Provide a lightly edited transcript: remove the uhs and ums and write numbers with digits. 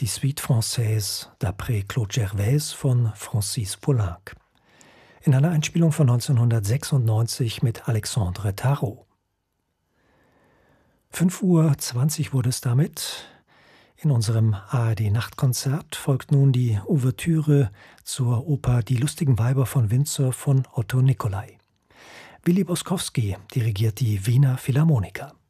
die Suite Française d'après Claude Gervaise von Francis Poulenc. In einer Einspielung von 1996 mit Alexandre Tarot. 5:20 Uhr wurde es damit. In unserem ARD-Nachtkonzert folgt nun die Ouvertüre zur Oper Die lustigen Weiber von Windsor von Otto Nicolai. Willi Boskowski dirigiert die Wiener Philharmoniker.